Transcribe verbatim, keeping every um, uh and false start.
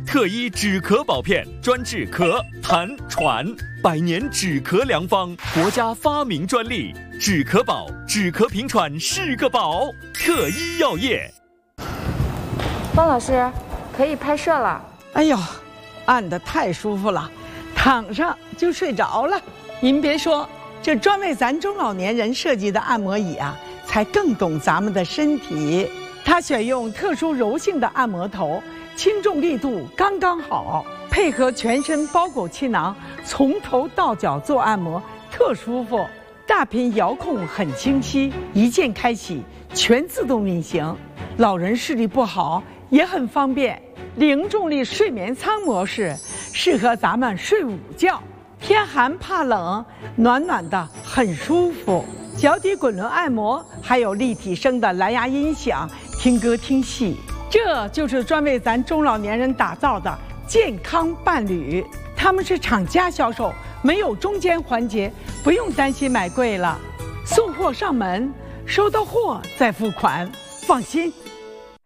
特医止咳宝片，专治咳、痰、喘，百年止咳良方，国家发明专利。止咳宝，止咳平喘是个宝。特医药业。 方老师，可以拍摄了。 哎呦，按得太舒服了，躺上就睡着了。您别说，这专为咱中老年人设计的按摩椅啊，才更懂咱们的身体。它选用特殊柔性的按摩头。轻重力度刚刚好，配合全身包裹气囊，从头到脚做按摩，特舒服。大屏遥控很清晰，一键开启，全自动运行。老人视力不好也很方便。零重力睡眠舱模式，适合咱们睡午觉，天寒怕冷，暖暖的很舒服。脚底滚轮按摩，还有立体声的蓝牙音响，听歌听戏。这就是专为咱中老年人打造的健康伴侣，他们是厂家销售，没有中间环节，不用担心买贵了。送货上门，收到货再付款，放心。